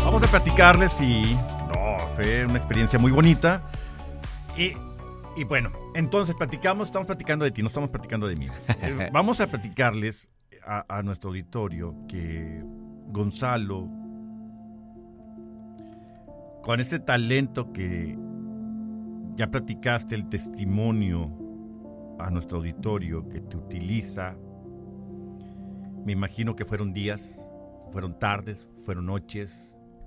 Vamos a platicarles y fue una experiencia muy bonita. Y bueno, entonces estamos platicando de ti, no estamos platicando de mí. Vamos a platicarles a nuestro auditorio que Gonzalo, con ese talento que ya platicaste, el testimonio a nuestro auditorio que te utiliza, me imagino que fueron días, fueron tardes, fueron noches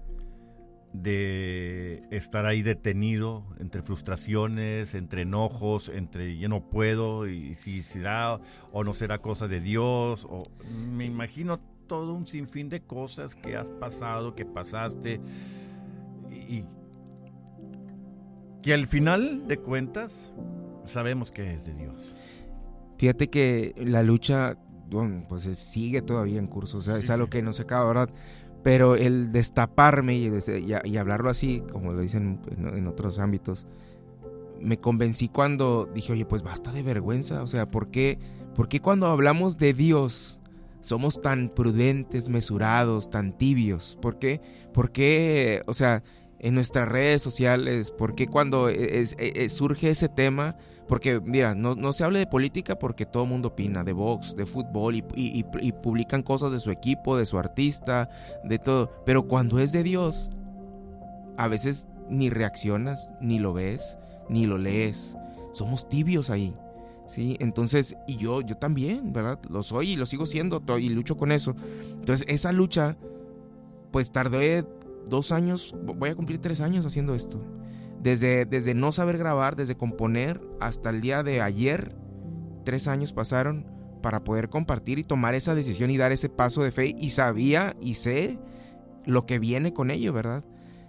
de estar ahí detenido entre frustraciones, entre enojos, entre yo no puedo y si será o no será cosa de Dios, o me imagino todo un sinfín de cosas que has pasado, que pasaste y que al final de cuentas sabemos que es de Dios. Fíjate que la lucha, bueno, pues sigue todavía en curso, o sea, es algo que no se acaba, ¿verdad? Pero el destaparme y hablarlo así, como lo dicen en otros ámbitos, me convencí cuando dije, oye, pues basta de vergüenza. O sea, ¿por qué cuando hablamos de Dios somos tan prudentes, mesurados, tan tibios? ¿Por qué, o sea, en nuestras redes sociales, por qué cuando surge ese tema? Porque, mira, no se hable de política porque todo el mundo opina, de box, de fútbol, y publican cosas de su equipo, de su artista, de todo. Pero cuando es de Dios, a veces ni reaccionas, ni lo ves, ni lo lees. Somos tibios ahí, ¿sí? Entonces, y yo también, ¿verdad? Lo soy y lo sigo siendo, y lucho con eso. Entonces, esa lucha, pues tardé 2 años, voy a cumplir 3 años haciendo esto. Desde no saber grabar, desde componer, hasta el día de ayer, 3 años pasaron para poder compartir y tomar esa decisión y dar ese paso de fe. Y sabía y sé lo que viene con ello, ¿verdad?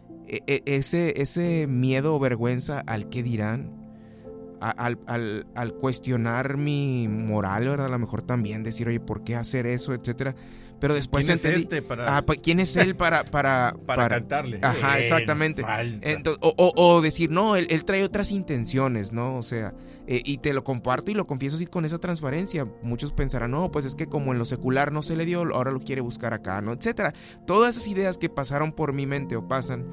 Ese miedo o vergüenza al qué dirán, al cuestionar mi moral, ¿verdad? A lo mejor también decir, oye, ¿por qué hacer eso? Etcétera. Pero después ¿Quién es este para ¿quién es él para cantarle? Ajá, exactamente. Entonces, o decir, no, él trae otras intenciones, ¿no? O sea, y te lo comparto y lo confieso así con esa transparencia. Muchos pensarán, no, pues es que como en lo secular no se le dio, ahora lo quiere buscar acá, ¿no? Etcétera. Todas esas ideas que pasaron por mi mente o pasan,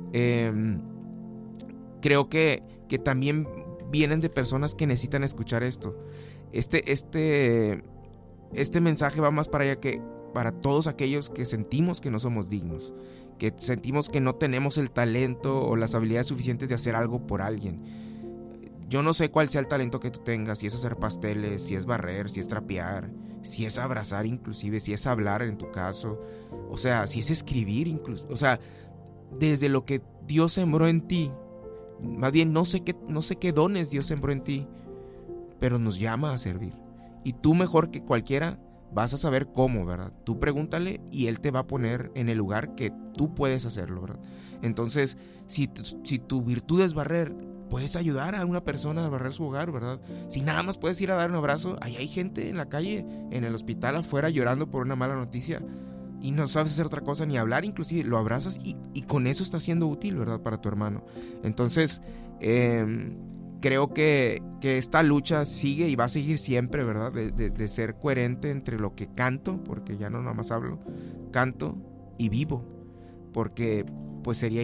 creo que también vienen de personas que necesitan escuchar esto. Este mensaje va más para allá que para todos aquellos que sentimos que no somos dignos, que sentimos que no tenemos el talento o las habilidades suficientes de hacer algo por alguien. Yo no sé cuál sea el talento que tú tengas, si es hacer pasteles, si es barrer, si es trapear, si es abrazar inclusive, si es hablar en tu caso, o sea, si es escribir incluso, o sea, desde lo que Dios sembró en ti, más bien no sé qué dones Dios sembró en ti, pero nos llama a servir. Y tú mejor que cualquiera vas a saber cómo, ¿verdad? Tú pregúntale y Él te va a poner en el lugar que tú puedes hacerlo, ¿verdad? Entonces, si tu virtud es barrer, puedes ayudar a una persona a barrer su hogar, ¿verdad? Si nada más puedes ir a dar un abrazo, ahí hay gente en la calle, en el hospital afuera llorando por una mala noticia y no sabes hacer otra cosa ni hablar, inclusive lo abrazas y con eso está siendo útil, ¿verdad? Para tu hermano. Entonces, creo que esta lucha sigue y va a seguir siempre, ¿verdad? De ser coherente entre lo que canto, porque ya no nada más hablo, canto y vivo, porque pues sería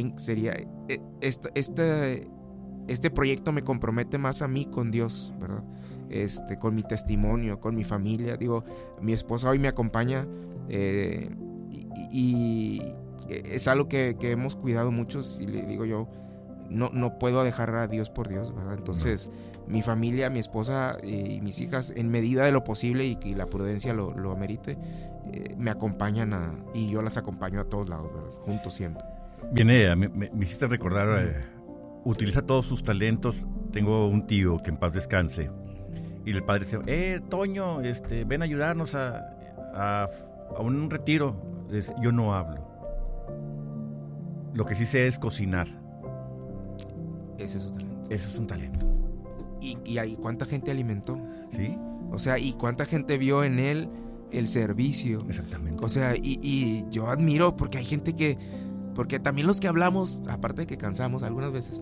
este proyecto me compromete más a mí con Dios, ¿verdad? Con mi testimonio, con mi familia. Digo, mi esposa hoy me acompaña y es algo que hemos cuidado muchos y le digo yo, no puedo dejar a Dios por Dios, ¿verdad? Entonces, mi familia, mi esposa y mis hijas, en medida de lo posible y la prudencia lo amerite, me acompañan y yo las acompaño a todos lados, ¿verdad? Juntos siempre. Viene, me hiciste recordar, utiliza todos sus talentos. Tengo un tío que en paz descanse y el padre dice, Toño, ven a ayudarnos a un retiro. Yo no hablo. Lo que sí sé es cocinar. Ese es su talento. Ese es un talento. ¿Y cuánta gente alimentó? ¿Sí? O sea, ¿y cuánta gente vio en él el servicio? Exactamente. O sea, y yo admiro porque hay gente porque también los que hablamos, aparte de que cansamos algunas veces,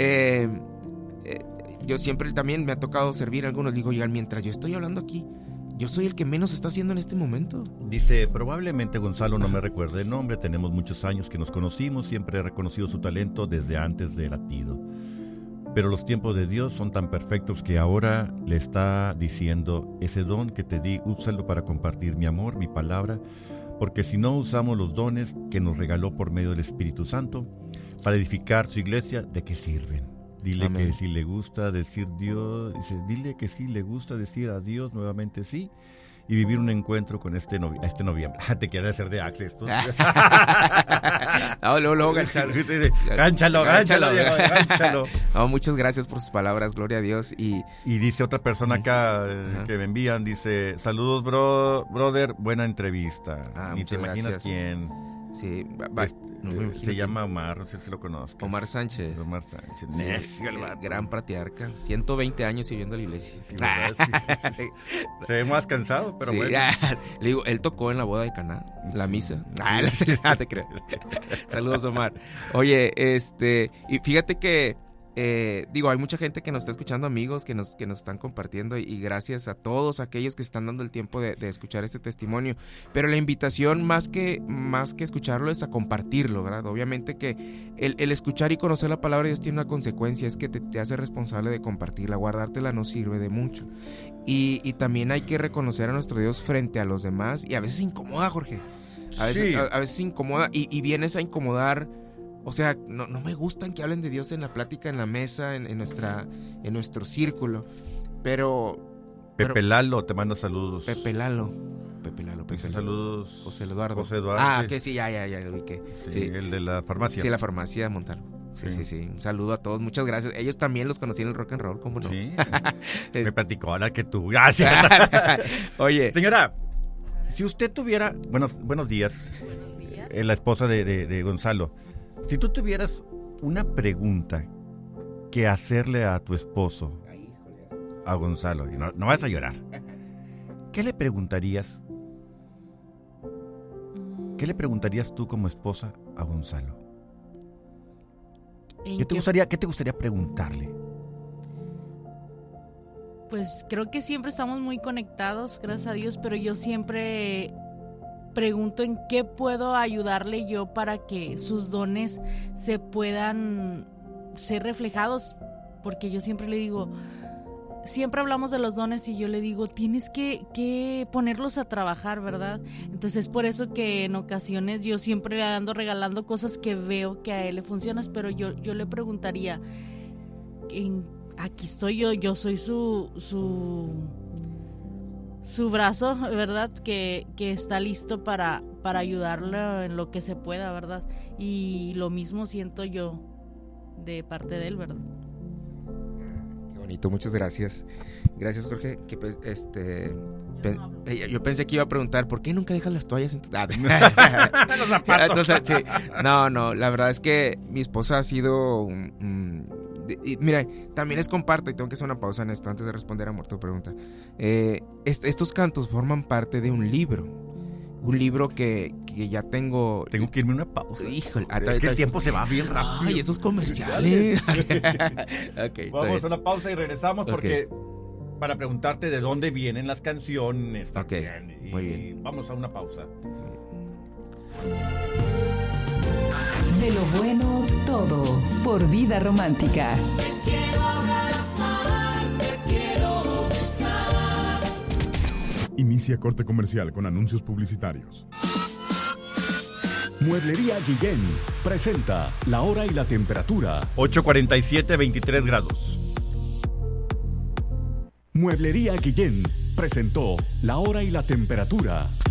yo siempre también me ha tocado servir a algunos. Digo, oigan, mientras yo estoy hablando aquí, yo soy el que menos está haciendo en este momento. Dice, probablemente Gonzalo no me recuerde el nombre, tenemos muchos años que nos conocimos, siempre he reconocido su talento desde antes de latido. Pero los tiempos de Dios son tan perfectos que ahora le está diciendo, ese don que te di, úsalo para compartir mi amor, mi palabra, porque si no usamos los dones que nos regaló por medio del Espíritu Santo para edificar su iglesia, ¿de qué sirven? Dile Amén. Que si le gusta decir Dios, dice, dile que si le gusta decir a Dios nuevamente sí, y vivir un encuentro con este noviembre. Te quiere hacer de Access. Luego, gánchalo. Gánchalo. No, muchas gracias por sus palabras, gloria a Dios. Y dice otra persona acá que me envían, dice, saludos, brother, buena entrevista. Y te imaginas gracias. Quién. Sí, se llama Omar, no sé si lo conozcas. Omar Sánchez. Sí, necio, gran patriarca, 120 años sirviendo a la iglesia. Sí, sí. Se ve más cansado, pero bueno. Le digo, él tocó en la boda de Caná, la misa. Te creo. Saludos, Omar. Oye, y fíjate que hay mucha gente que nos está escuchando, amigos que nos están compartiendo, y gracias a todos aquellos que están dando el tiempo de escuchar este testimonio. Pero la invitación más que escucharlo es a compartirlo, ¿verdad? Obviamente que el escuchar y conocer la palabra de Dios tiene una consecuencia, es que te hace responsable de compartirla. Guardártela no sirve de mucho. Y también hay que reconocer a nuestro Dios frente a los demás, y a veces incomoda, Jorge. A veces incomoda y vienes a incomodar. O sea, no me gustan que hablen de Dios en la plática, en la mesa, en nuestro círculo. Pero Pepe Lalo te manda saludos. Pepe Lalo. Saludos. José Eduardo. Sí. Que sí, ya lo ubiqué. Sí, el de la farmacia. Sí, la farmacia de Montalvo. Sí. Un saludo a todos, muchas gracias. Ellos también los conocí en el rock and roll, ¿cómo no? Sí. Me platicó ahora que tú. Gracias. Oye. Señora, si usted tuviera... Buenos días. La esposa de Gonzalo. Si tú tuvieras una pregunta que hacerle a tu esposo, a Gonzalo, y no vas a llorar, ¿qué le preguntarías? ¿Qué le preguntarías tú como esposa a Gonzalo? ¿Qué te gustaría preguntarle? Pues creo que siempre estamos muy conectados, gracias a Dios, pero yo siempre pregunto en qué puedo ayudarle yo para que sus dones se puedan ser reflejados, porque yo siempre le digo, siempre hablamos de los dones y yo le digo, tienes que ponerlos a trabajar, ¿verdad? Entonces es por eso que en ocasiones yo siempre ando regalando cosas que veo que a él le funcionan, pero yo le preguntaría, aquí estoy yo soy su brazo, ¿verdad? Que está listo para ayudarlo en lo que se pueda, ¿verdad? Y lo mismo siento yo de parte de él, ¿verdad? Qué bonito, muchas gracias. Gracias, Jorge. Yo pensé que iba a preguntar, ¿por qué nunca dejas las toallas en tu... Los zapatos. Entonces, sí. No, la verdad es que mi esposa ha sido mira, también les comparto, y tengo que hacer una pausa en esto antes de responder, amor, tu pregunta. Estos cantos forman parte de un libro que ya tengo que irme a una pausa. Híjole, es que el tiempo se va bien rápido. Ay, esos comerciales. Okay, vamos a una pausa y regresamos porque para preguntarte de dónde vienen las canciones. Muy bien. Vamos a una pausa. De lo bueno, todo, por Vida Romántica. Te quiero abrazar, te quiero besar. Inicia corte comercial con anuncios publicitarios. Mueblería Guillén presenta la hora y la temperatura. 8:47, 23 grados. Mueblería Guillén presentó la hora y la temperatura.